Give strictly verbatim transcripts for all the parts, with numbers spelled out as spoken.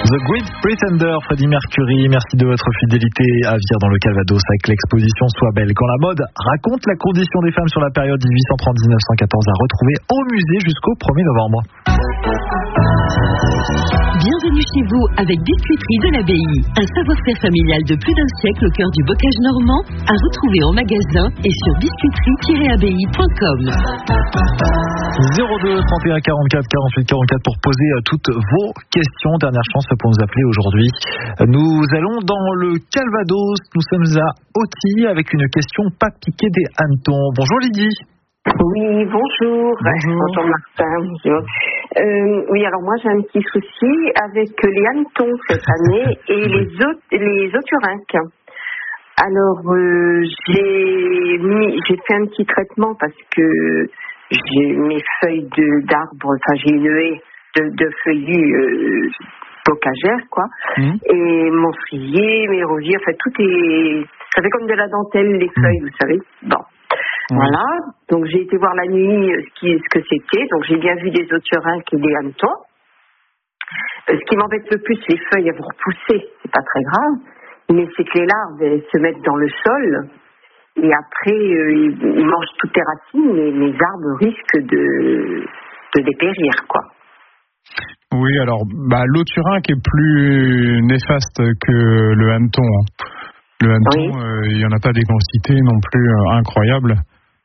The Great Pretender, Freddie Mercury. Merci de votre fidélité à Vire dans le Calvados avec l'exposition Sois belle. Quand la mode raconte la condition des femmes sur la période dix-huit cent trente à dix-neuf cent quatorze à retrouver au musée jusqu'au premier novembre. Bienvenue chez vous avec Biscuiterie de l'Abbaye. Un savoir-faire familial de plus d'un siècle au cœur du bocage normand, à retrouver en magasin et sur biscuiterie tiret abbaye point com. zéro deux trente et un quarante-quatre quarante-huit quarante-quatre pour poser toutes vos questions. Dernière chance pour nous appeler aujourd'hui. Nous allons dans le Calvados. Nous sommes à Auty avec une question pas piquée des hannetons. Bonjour Lydie. Oui, bonjour. Bonjour. Bonjour Martin. Bonjour. Euh, oui, alors moi j'ai un petit souci avec les hannetons cette année et les autres, les oturynques. Alors euh, j'ai mis, j'ai fait un petit traitement parce que j'ai mes feuilles de, d'arbres, enfin j'ai une haie de, de feuillus euh, bocagères quoi, mmh. et mon cerisier, mes rosiers, enfin tout est, ça fait comme de la dentelle les feuilles, mmh. vous savez. Bon. Mmh. Voilà, donc j'ai été voir la nuit ce, qui, ce que c'était, donc j'ai bien vu des oturynques et des hannetons. Euh, ce qui m'embête le plus, les feuilles elles vont repousser, c'est pas très grave, mais c'est que les larves elles se mettent dans le sol et après euh, ils, ils mangent toutes les racines et les arbres risquent de, de dépérir quoi. Oui, alors bah, l'oturynque est plus néfaste que le hanneton. Le hanneton, il oui. n'y euh, en a pas des quantités non plus euh, incroyables.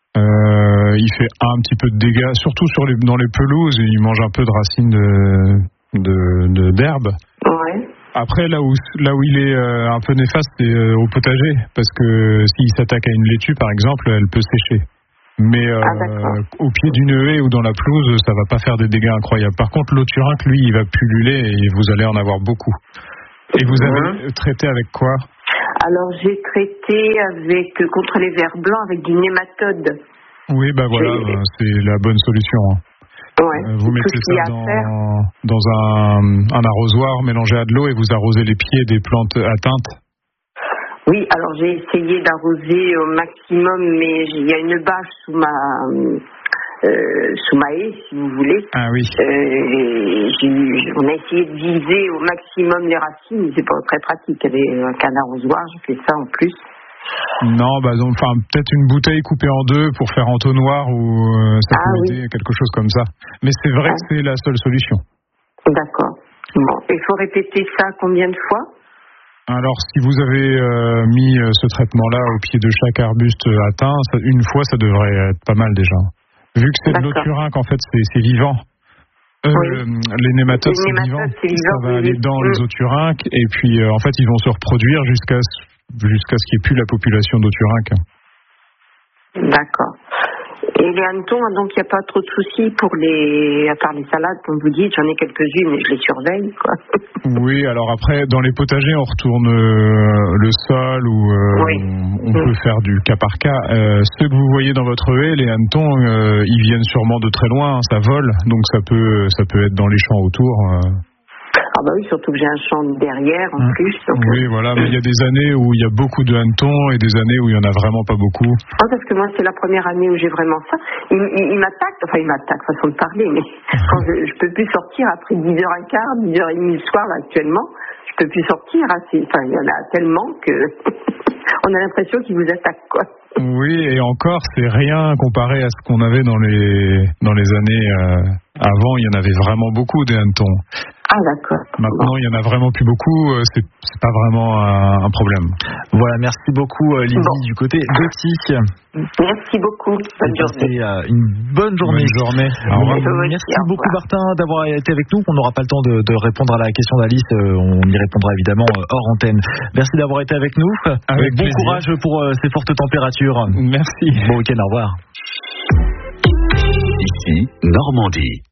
Euh, il fait un petit peu de dégâts, surtout sur les, dans les pelouses, il mange un peu de racines de, de, de, d'herbe. Ouais. Après, là où, là où il est euh, un peu néfaste, c'est euh, au potager, parce que s'il s'attaque à une laitue, par exemple, elle peut sécher. Mais euh, ah, au pied d'une haie ou dans la pelouse, ça va pas faire des dégâts incroyables. Par contre, l'oturynque, lui, il va pulluler et vous allez en avoir beaucoup. Et vous avez mmh. traité avec quoi ? Alors j'ai traité avec contre les vers blancs avec du nématode. Oui, bah voilà, j'ai... c'est la bonne solution. Ouais, euh, vous mettez ça dans, dans un, un arrosoir mélangé à de l'eau et vous arrosez les pieds des plantes atteintes. Oui, alors j'ai essayé d'arroser au maximum, mais il y a une bâche sous ma euh, sous ma haie, si vous voulez. Ah oui. Euh, j'ai, on a essayé de viser au maximum les racines, mais c'est pas très pratique. Avec un arrosoir, j'ai fait ça en plus. Non, bah donc, enfin peut-être une bouteille coupée en deux pour faire entonnoir ou euh, ça ah, peut oui. aider, quelque chose comme ça. Mais c'est vrai ah. que c'est la seule solution. D'accord. Bon, il faut répéter ça combien de fois ? Alors, si vous avez euh, mis euh, ce traitement-là au pied de chaque arbuste atteint, ça, une fois, ça devrait être pas mal déjà. Vu que c'est D'accord. de l'oturynque, en fait, c'est, c'est vivant. Euh, oui. Les nématodes, les c'est, nématodes vivant. c'est vivant. Ça va aller dans oui. les oturynques, et puis, euh, en fait, ils vont se reproduire jusqu'à, jusqu'à ce qu'il n'y ait plus la population d'oturynques. D'accord. Et les hannetons, donc il n'y a pas trop de soucis pour les, à part les salades, comme vous dites, j'en ai quelques-unes et je les surveille, quoi. Oui, alors après, dans les potagers, on retourne euh, le sol ou euh, oui. on, on mmh. peut faire du cas par cas. Euh, ceux que vous voyez dans votre haie, les hannetons, euh, ils viennent sûrement de très loin, hein, ça vole, donc ça peut, ça peut être dans les champs autour. Euh. Ah bah oui, surtout que j'ai un champ derrière en mmh. plus. Donc... Oui, voilà, mais il y a des années où il y a beaucoup de hannetons et des années où il n'y en a vraiment pas beaucoup. Ah, parce que moi, c'est la première année où j'ai vraiment ça. Il, il, il m'attaque, enfin il m'attaque, façon de parler, mais quand je, je peux plus sortir après dix heures quinze, dix heures trente le soir, là, actuellement, je peux plus sortir. Hein, c'est, enfin, il y en a tellement que on a l'impression qu'ils vous attaquent, quoi. Oui, et encore, c'est rien comparé à ce qu'on avait dans les, dans les années euh, avant, il y en avait vraiment beaucoup des hannetons. Ah d'accord. Maintenant, il n'y en a vraiment plus beaucoup, c'est, c'est pas vraiment un, un problème. Voilà, merci beaucoup Lydie bon. du côté d'Auty. Merci beaucoup, bonne journée. Une bonne journée. Bonne journée. Au revoir. Merci beaucoup Martin d'avoir été avec nous. On n'aura pas le temps de, de répondre à la question d'Alice, on y répondra évidemment hors antenne. Merci d'avoir été avec nous. Avec bon plaisir. courage pour euh, ces fortes températures. Merci. Bon week-end, au revoir. Ici, Normandie.